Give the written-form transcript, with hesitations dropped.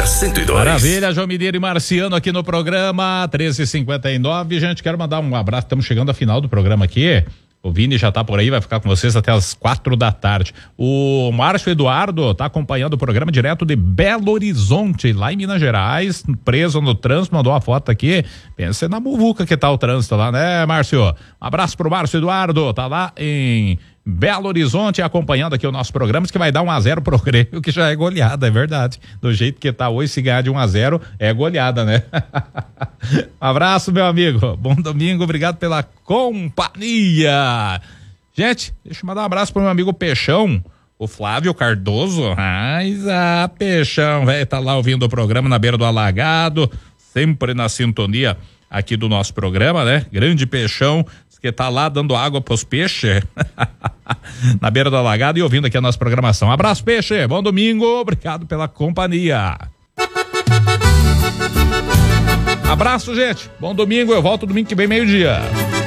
da 102. Maravilha, João Mineiro e Marciano aqui no programa 13h59. Gente, quero mandar um abraço. Estamos chegando ao final do programa aqui. O Vini já tá por aí, vai ficar com vocês até as 4 da tarde. O Márcio Eduardo tá acompanhando o programa direto de Belo Horizonte, lá em Minas Gerais, preso no trânsito, mandou uma foto aqui. Pensa na muvuca que tá o trânsito lá, né, Márcio? Um abraço pro Márcio Eduardo, tá lá em Belo Horizonte acompanhando aqui o nosso programa, que vai dar 1-0 pro Grêmio, que já é goleada, é verdade. Do jeito que tá hoje, se ganhar de 1-0, é goleada, né? Abraço, meu amigo. Bom domingo, obrigado pela companhia. Gente, deixa eu mandar um abraço pro meu amigo Peixão, o Flávio Cardoso. Peixão, velho, tá lá ouvindo o programa na beira do alagado, sempre na sintonia aqui do nosso programa, né? Grande Peixão, que tá lá dando água pros peixes na beira do alagado e ouvindo aqui a nossa programação. Abraço, peixe, bom domingo, obrigado pela companhia. Abraço, gente, bom domingo, eu volto domingo que vem 12h.